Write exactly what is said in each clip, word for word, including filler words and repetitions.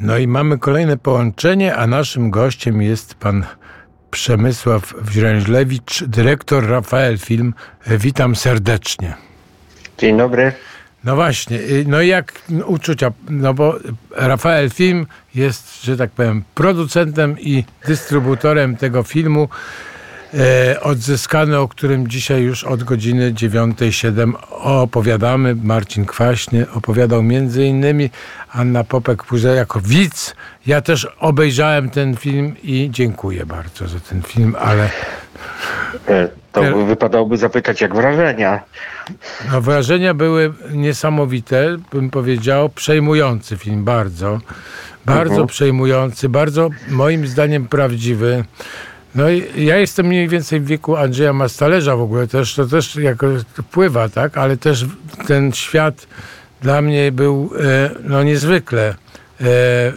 No i mamy kolejne połączenie, a naszym gościem jest pan Przemysław Wźręźlewicz, dyrektor Rafael Film. Witam serdecznie. Dzień dobry. No właśnie, no i jak uczucia, no bo Rafael Film jest, że tak powiem, producentem i dystrybutorem tego filmu, e, odzyskany, o którym dzisiaj już od godziny dziewiątej siedem opowiadamy. Marcin Kwaśny opowiadał między innymi, Anna Popek-Puzel jako widz. Ja też obejrzałem ten film i dziękuję bardzo za ten film, ale... To wypadałoby zapytać, jak wrażenia? No, wrażenia były niesamowite, bym powiedział, przejmujący film, bardzo, bardzo mhm. przejmujący, bardzo moim zdaniem prawdziwy. No i ja jestem mniej więcej w wieku Andrzeja Mastalerza w ogóle, też, to też jakoś wpływa, tak, ale też ten świat dla mnie był e, no niezwykle e, e,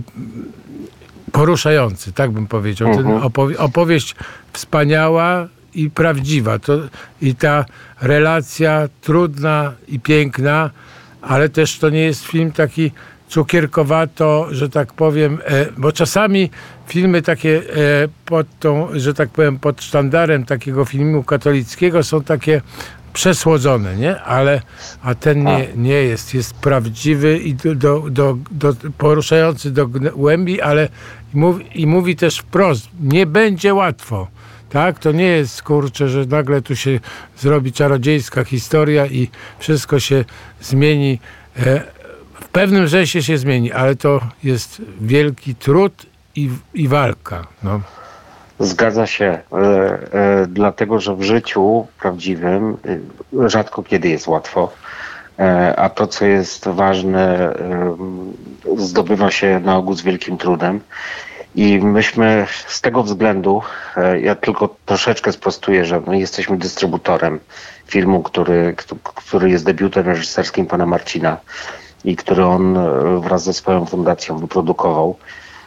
poruszający, tak bym powiedział. Mhm. Ten opowie- opowieść wspaniała i prawdziwa. To, i ta relacja trudna i piękna, ale też to nie jest film taki cukierkowato, że tak powiem, e, bo czasami filmy takie e, pod tą, że tak powiem, pod sztandarem takiego filmu katolickiego są takie przesłodzone, nie? Ale, a ten nie, nie jest. Jest prawdziwy i do, do, do, do, poruszający do głębi, ale i mówi, i mówi też wprost, nie będzie łatwo. Tak? To nie jest, kurczę, że nagle tu się zrobi czarodziejska historia i wszystko się zmieni. W pewnym sensie się zmieni, ale to jest wielki trud i, i walka. No. Zgadza się. E, e, dlatego, że w życiu prawdziwym e, rzadko kiedy jest łatwo. E, a to, co jest ważne, e, zdobywa się na ogół z wielkim trudem. I myśmy z tego względu, ja tylko troszeczkę sprostuję, że my jesteśmy dystrybutorem filmu, który, który jest debiutem reżyserskim pana Marcina i który on wraz ze swoją fundacją wyprodukował.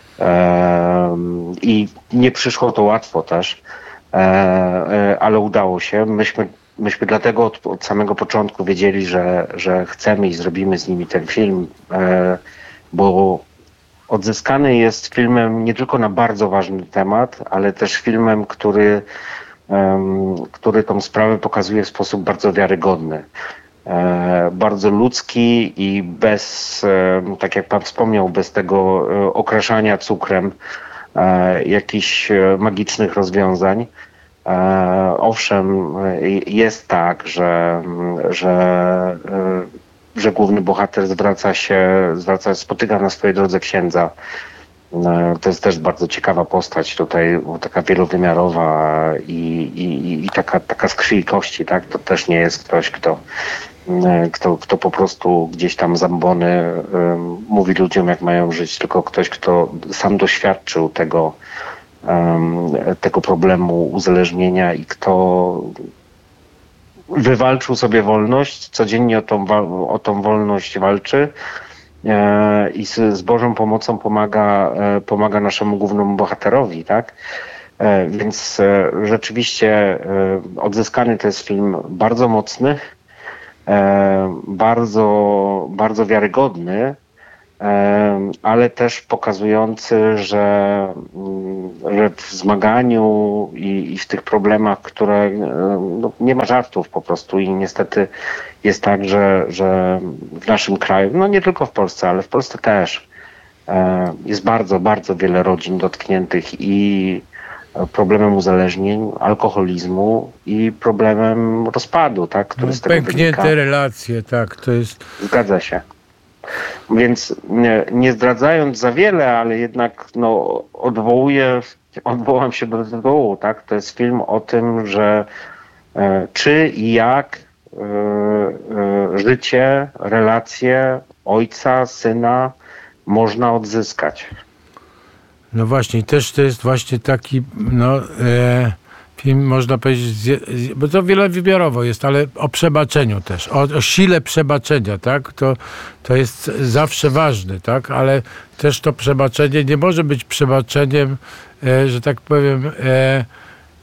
I nie przyszło to łatwo też, ale udało się. Myśmy, myśmy dlatego od, od samego początku wiedzieli, że, że chcemy i zrobimy z nimi ten film, bo Odzyskany jest filmem nie tylko na bardzo ważny temat, ale też filmem, który, um, który tą sprawę pokazuje w sposób bardzo wiarygodny. E, bardzo ludzki i bez, e, tak jak pan wspomniał, bez tego e, okraszania cukrem e, jakichś e, magicznych rozwiązań. E, owszem, e, jest tak, że, że e, że główny bohater zwraca się, zwraca, spotyka na swojej drodze księdza. To jest też bardzo ciekawa postać tutaj, taka wielowymiarowa i, i, i taka, taka z krwi i kości, tak? To też nie jest ktoś, kto, kto, kto po prostu gdzieś tam zambony um, mówi ludziom, jak mają żyć, tylko ktoś, kto sam doświadczył tego, um, tego problemu uzależnienia i kto wywalczył sobie wolność, codziennie o tą, o tą wolność walczy e, i z, z Bożą pomocą pomaga, e, pomaga naszemu głównemu bohaterowi, tak? E, więc e, rzeczywiście e, Odzyskany to jest film bardzo mocny, e, bardzo, bardzo wiarygodny, e, ale też pokazujący, że, że w zmaganiu i, i w tych problemach, które no, nie ma żartów po prostu i niestety jest tak, że, że w naszym kraju, no nie tylko w Polsce, ale w Polsce też e, jest bardzo, bardzo wiele rodzin dotkniętych i problemem uzależnień, alkoholizmu i problemem rozpadu, tak, który no, z tego pęknięte wynika. relacje, tak, to jest... Zgadza się. Więc nie, nie zdradzając za wiele, ale jednak no, odwołuję, odwołam się do tytułu, tak? To jest film o tym, że e, czy i jak e, e, życie, relacje ojca, syna można odzyskać. No właśnie, też to jest właśnie taki, no, e, film, można powiedzieć, bo to wielowymiarowo jest, ale o przebaczeniu też, o, o sile przebaczenia, tak? To, to jest zawsze ważne, tak? Ale też to przebaczenie nie może być przebaczeniem, e, że tak powiem, e,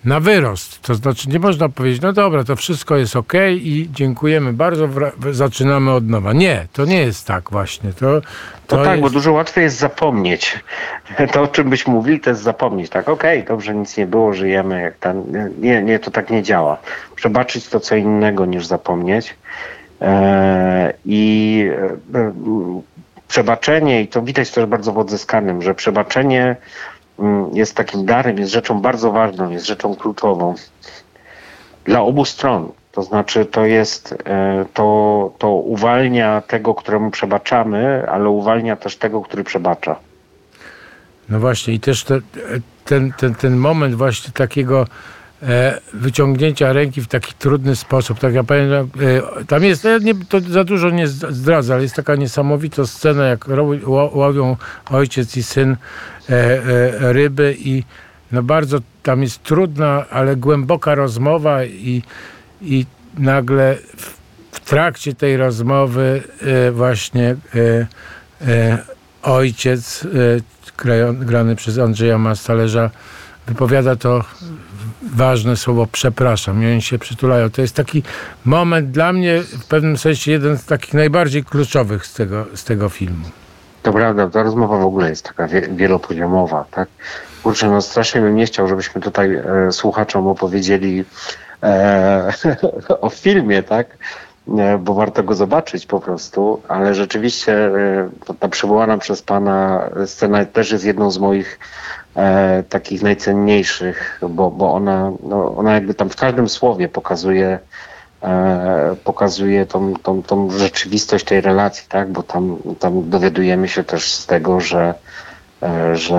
na wyrost. To znaczy nie można powiedzieć, no dobra, to wszystko jest okej i dziękujemy bardzo, wra- zaczynamy od nowa. Nie, to nie jest tak właśnie. To, to no tak, jest... bo dużo łatwiej jest zapomnieć. To, o czym byśmy mówili, to jest zapomnieć. Tak, okej, okay, dobrze, nic nie było, żyjemy. Jak tam. Nie, nie, to tak nie działa. Przebaczyć to co innego niż zapomnieć. Eee, I e, przebaczenie, i to widać też bardzo w Odzyskanym, że przebaczenie jest takim darem, jest rzeczą bardzo ważną, jest rzeczą kluczową dla obu stron. To znaczy to jest, to, to uwalnia tego, któremu przebaczamy, ale uwalnia też tego, który przebacza. No właśnie i też te, ten, ten, ten moment właśnie takiego e, wyciągnięcia ręki w taki trudny sposób. Tak ja pamiętam, e, tam jest, ja nie, to za dużo nie zdradzę, ale jest taka niesamowita scena, jak łowią ojciec i syn e, e, ryby i no bardzo tam jest trudna, ale głęboka rozmowa i, i nagle w, w trakcie tej rozmowy e, właśnie e, e, ojciec e, grany przez Andrzeja Mastalerza wypowiada to ważne słowo przepraszam i oni się przytulają. To jest taki moment dla mnie w pewnym sensie jeden z takich najbardziej kluczowych z tego, z tego filmu. To prawda, ta rozmowa w ogóle jest taka wielopoziomowa, tak? Kurczę, no strasznie bym nie chciał, żebyśmy tutaj e, słuchaczom opowiedzieli e, o filmie, tak? E, bo warto go zobaczyć po prostu, ale rzeczywiście e, ta przywołana przez pana scena też jest jedną z moich e, takich najcenniejszych, bo, bo ona, no, ona jakby tam w każdym słowie pokazuje e, pokazuje tą, tą, tą rzeczywistość tej relacji, tak? Bo tam, tam dowiadujemy się też z tego, że, e, że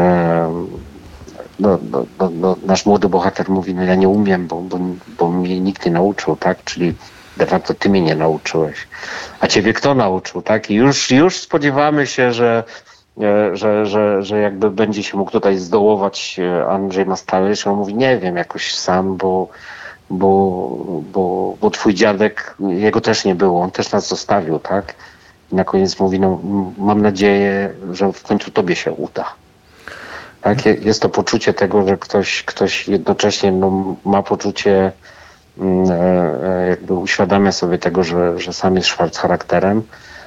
no, no, no, no, nasz młody bohater mówi, no ja nie umiem, bo, bo, bo mnie nikt nie nauczył, tak? Czyli de facto ty mnie nie nauczyłeś. A ciebie kto nauczył, tak? I już, już spodziewamy się, że, że, że, że jakby będzie się mógł tutaj zdołować Andrzej Mastalerz. On mówi, nie wiem, jakoś sam, bo, bo, bo, bo twój dziadek, jego też nie było, on też nas zostawił, tak? I na koniec mówi, no mam nadzieję, że w końcu tobie się uda. Tak? Jest to poczucie tego, że ktoś, ktoś jednocześnie no, ma poczucie, jakby uświadamia sobie tego, że, że sam jest szwarc charakterem,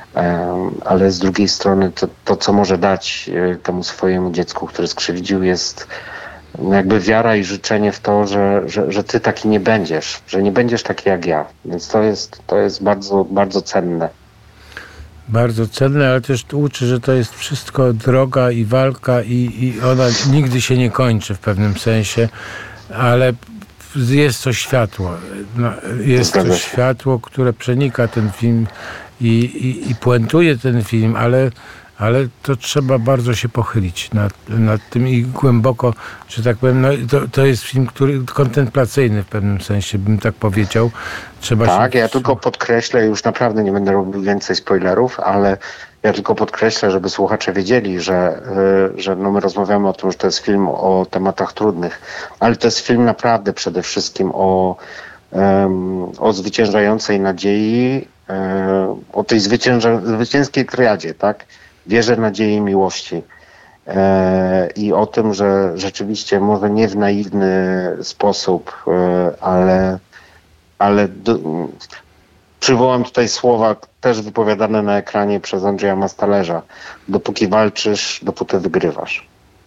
ale z drugiej strony to, to, co może dać temu swojemu dziecku, który skrzywdził, jest jakby wiara i życzenie w to, że, że, że ty taki nie będziesz, że nie będziesz taki jak ja. Więc to jest, to jest bardzo, bardzo cenne. Bardzo cenne, ale też uczy, że to jest wszystko droga i walka i, i ona nigdy się nie kończy w pewnym sensie, ale jest to światło. No, jest to światło, które przenika ten film i, i, i puentuje ten film, ale, ale to trzeba bardzo się pochylić nad, nad tym i głęboko, że tak powiem, no, to, to jest film, który kontemplacyjny w pewnym sensie, bym tak powiedział. Trzeba tak, się... ja tylko podkreślę, już naprawdę nie będę robił więcej spoilerów, ale ja tylko podkreślę, żeby słuchacze wiedzieli, że, że no my rozmawiamy o tym, że to jest film o tematach trudnych, ale to jest film naprawdę przede wszystkim o, um, o zwyciężającej nadziei, um, o tej zwycięża, zwycięskiej triadzie, tak? Wierze, nadziei i miłości. Um, I o tym, że rzeczywiście może nie w naiwny sposób, um, ale, ale do, przywołam tutaj słowa też wypowiadane na ekranie przez Andrzeja Mastalerza. Dopóki walczysz, dopóty wygrywasz.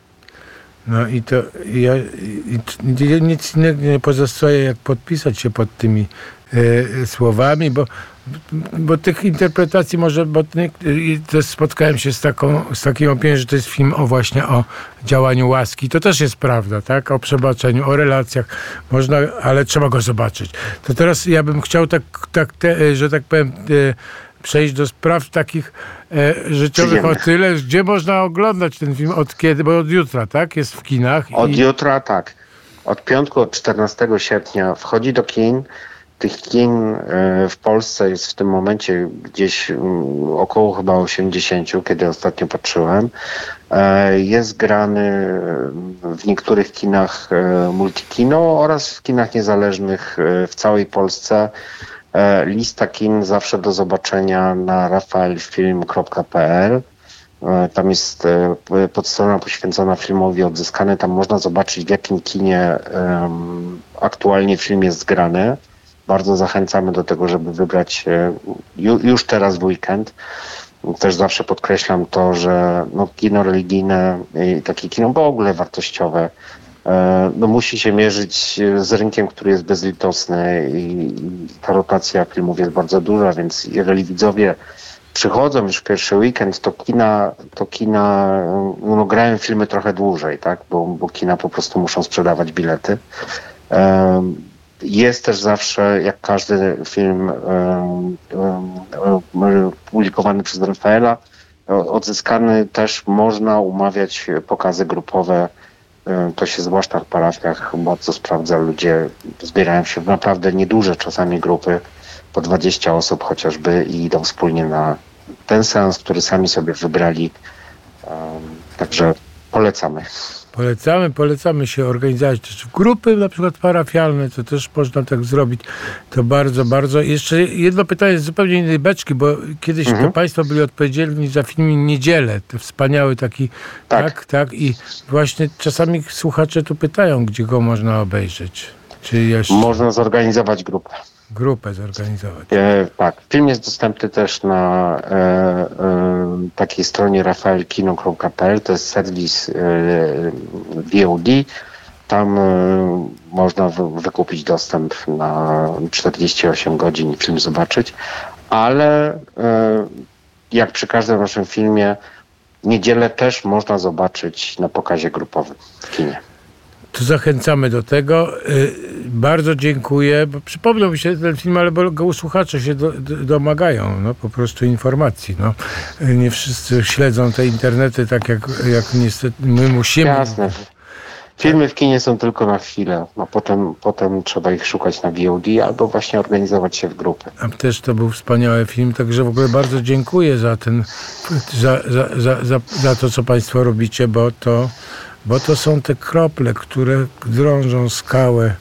No i to ja, i, i nic innego nie pozostaje, jak podpisać się pod tymi e, słowami, bo, bo tych interpretacji może, bo też spotkałem się z taką, z takim opinią, że to jest film o właśnie o działaniu łaski. To też jest prawda, tak? O przebaczeniu, o relacjach. Można, ale trzeba go zobaczyć. To teraz ja bym chciał tak, tak te, że tak powiem, e, przejść do spraw takich e, życiowych o tyle, gdzie można oglądać ten film, od kiedy, bo od jutra, tak? Jest w kinach. Od i... jutra, tak. Od piątku, od czternastego sierpnia wchodzi do kin. Tych kin w Polsce jest w tym momencie gdzieś około chyba osiemdziesięciu, kiedy ostatnio patrzyłem. Jest grany w niektórych kinach Multikino oraz w kinach niezależnych w całej Polsce. Lista kin zawsze do zobaczenia na rafaelfilm kropka p l. Tam jest podstrona poświęcona filmowi Odzyskany. Tam można zobaczyć, w jakim kinie um, aktualnie film jest zgrany. Bardzo zachęcamy do tego, żeby wybrać ju, już teraz w weekend. Też zawsze podkreślam to, że no, kino religijne i takie kino w ogóle wartościowe no, musi się mierzyć z rynkiem, który jest bezlitosny i ta rotacja filmów jest bardzo duża, więc jeżeli widzowie przychodzą już w pierwszy weekend, to kina, to kina no, grają filmy trochę dłużej, tak? Bo, bo kina po prostu muszą sprzedawać bilety. Jest też zawsze, jak każdy film publikowany przez Rafaela, Odzyskany, też można umawiać pokazy grupowe. To się zwłaszcza w parafiach bardzo sprawdza. Ludzie zbierają się w naprawdę nieduże czasami grupy, po dwadzieścia osób chociażby, i idą wspólnie na ten seans, który sami sobie wybrali. Także polecamy. Polecamy, polecamy się organizować też w grupy, na przykład parafialne, to też można tak zrobić. To bardzo, bardzo. Jeszcze jedno pytanie z zupełnie innej beczki, bo kiedyś mhm. to państwo byli odpowiedzialni za film Niedzielę, to wspaniały taki, tak. tak, tak. I właśnie czasami słuchacze tu pytają, gdzie go można obejrzeć. Czy jeszcze... Można zorganizować grupę. Grupę zorganizować. E, tak. Film jest dostępny też na e, e, takiej stronie rafael kino kropka p l. To jest serwis e, V O D. Tam e, można wy, wykupić dostęp na czterdzieści osiem godzin i film zobaczyć. Ale e, jak przy każdym naszym filmie, Niedzielę też można zobaczyć na pokazie grupowym w kinie. To zachęcamy do tego. Bardzo dziękuję. Bo przypomniał mi się ten film, ale go słuchacze się do, do, domagają no, po prostu informacji. No. Nie wszyscy śledzą te internety tak, jak, jak niestety my musimy. Jasne. Filmy w kinie są tylko na chwilę. No, potem, potem trzeba ich szukać na V O D albo właśnie organizować się w grupy. A też to był wspaniały film, także w ogóle bardzo dziękuję za ten, za, za, za, za, za to, co państwo robicie, bo to Bo to są te krople, które drążą skałę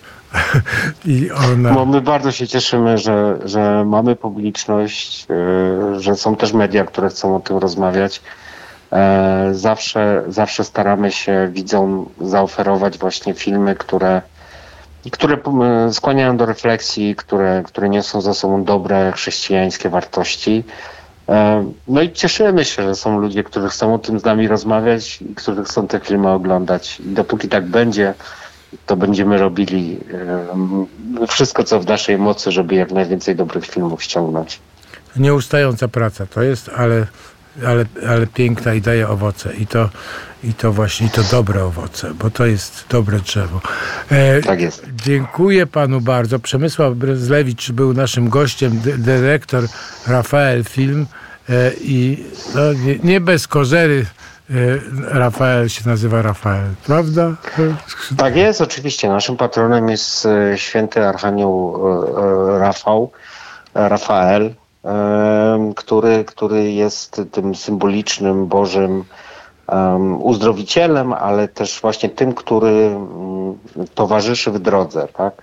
i ona... No, my bardzo się cieszymy, że, że mamy publiczność, yy, że są też media, które chcą o tym rozmawiać. Yy, zawsze, zawsze staramy się widzom zaoferować właśnie filmy, które, które skłaniają do refleksji, które, które niosą za sobą dobre chrześcijańskie wartości. No i cieszymy się, że są ludzie, którzy chcą o tym z nami rozmawiać i którzy chcą te filmy oglądać. I dopóki tak będzie, to będziemy robili wszystko, co w naszej mocy, żeby jak najwięcej dobrych filmów ściągnąć. Nieustająca praca to jest, ale, ale, ale piękna i daje owoce. I to, i to właśnie, i to dobre owoce, bo to jest dobre drzewo. E, tak jest. Dziękuję panu bardzo. Przemysław Bręzlewicz był naszym gościem, dy, dyrektor Rafael Film e, i no, nie, nie bez kozery e, Rafael się nazywa Rafael, prawda? Tak jest, oczywiście. Naszym patronem jest e, święty Archanioł e, Rafał, Rafael, e, który, który jest tym symbolicznym Bożym Um, uzdrowicielem, ale też właśnie tym, który um, towarzyszy w drodze, tak?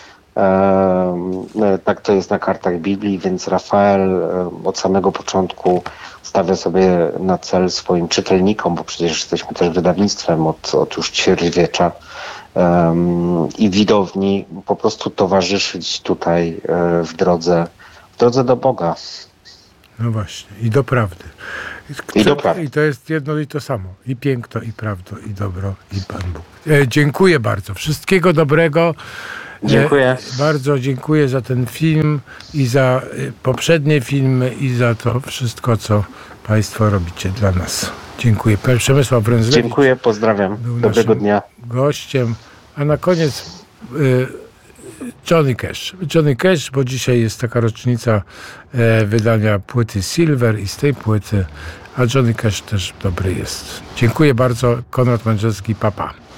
Um, tak to jest na kartach Biblii, więc Rafael um, od samego początku stawia sobie na cel swoim czytelnikom, bo przecież jesteśmy też wydawnictwem od, od już ćwierćwiecza um, i widowni, po prostu towarzyszyć tutaj um, w drodze, w drodze do Boga. No właśnie, i do prawdy. I, do prawdy. I to jest jedno i to samo. I piękno, i prawdo, i dobro, i Pan Bóg. E, dziękuję bardzo. Wszystkiego dobrego. Dziękuję. E, bardzo dziękuję za ten film i za e, poprzednie filmy i za to wszystko, co państwo robicie dla nas. Dziękuję. Przemysław Bręzlewicz. Dziękuję, pozdrawiam. Dobrego dnia. Gościem. A na koniec e, Johnny Cash. Johnny Cash, bo dzisiaj jest taka rocznica e, wydania płyty Silver i z tej płyty, a Johnny Cash też dobry jest. Dziękuję bardzo. Konrad Mędrzewski, papa.